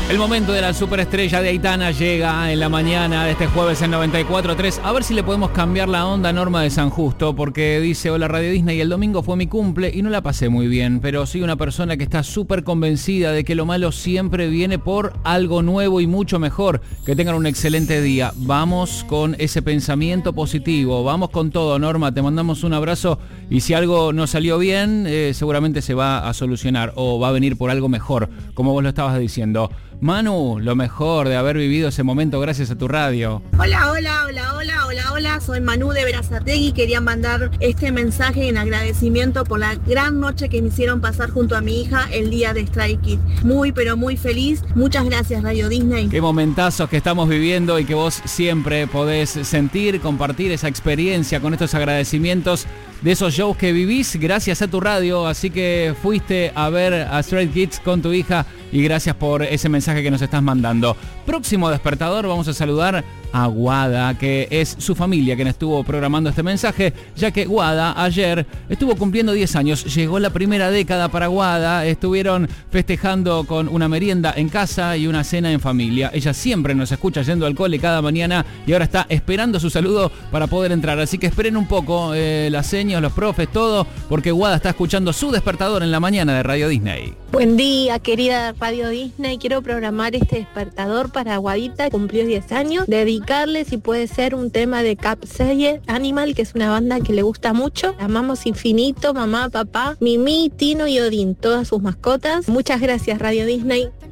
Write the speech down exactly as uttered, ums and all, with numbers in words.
El momento de la superestrella de Aitana llega en la mañana de este jueves en noventa y cuatro punto tres. A ver si le podemos cambiar la onda a Norma de San Justo, porque dice: hola Radio Disney, el domingo fue mi cumple y no la pasé muy bien, pero soy una persona que está súper convencida de que lo malo siempre viene por algo nuevo y mucho mejor. Que tengan un excelente día. Vamos con ese pensamiento positivo, vamos con todo, Norma, te mandamos un abrazo y si algo no salió bien, eh, seguramente se va a solucionar o va a venir por algo mejor, como vos lo estabas diciendo. Manu, lo mejor de haber vivido ese momento gracias a tu radio. Hola, hola, hola, hola, hola, hola, soy Manu de Berazategui. Quería mandar este mensaje en agradecimiento por la gran noche que me hicieron pasar junto a mi hija el día de Stray Kids. Muy, pero muy feliz. Muchas gracias, Radio Disney. Qué momentazos que estamos viviendo y que vos siempre podés sentir, compartir esa experiencia con estos agradecimientos de esos shows que vivís gracias a tu radio. Así que fuiste a ver a Stray Kids con tu hija y gracias por ese mensaje que nos estás mandando. Próximo despertador vamos a saludar a Guada, que es su familia quien estuvo programando este mensaje, ya que Guada ayer estuvo cumpliendo diez años, llegó la primera década para Guada, estuvieron festejando con una merienda en casa y una cena en familia. Ella siempre nos escucha yendo al cole cada mañana y ahora está esperando su saludo para poder entrar, así que esperen un poco eh, las señas, los profes, todo, porque Guada está escuchando su despertador en la mañana de Radio Disney. Buen día, querida Radio Disney. Quiero programar este despertador para Guadita, cumplió diez años. Dedicarle, si puede ser, un tema de Capseye Animal, que es una banda que le gusta mucho. La amamos infinito, mamá, papá, Mimi, Tino y Odín, todas sus mascotas. Muchas gracias, Radio Disney.